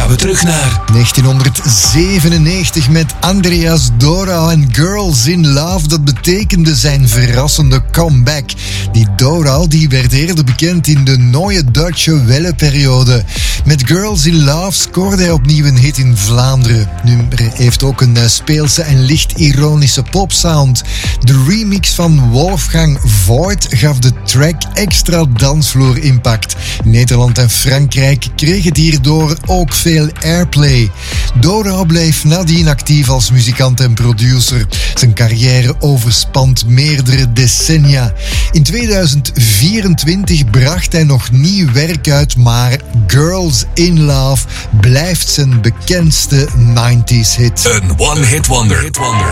gaan we terug naar 1997 met Andreas Dorau en Girls in Love. Dat betekende zijn verrassende comeback. Die Dorau die werd eerder bekend in de Neue Deutsche Welle-periode. Met Girls in Love scoorde hij opnieuw een hit in Vlaanderen. Het nummer heeft ook een speelse en licht ironische popsound. De remix van Wolfgang Voigt gaf de track extra dansvloer-impact. Nederland en Frankrijk kregen hierdoor ook veel airplay. Dorau bleef nadien actief als muzikant en producer. Zijn carrière overspant meerdere decennia. In 2024 bracht hij nog nieuw werk uit, maar Girls in Love blijft zijn bekendste 90s hit. een one-hit wonder.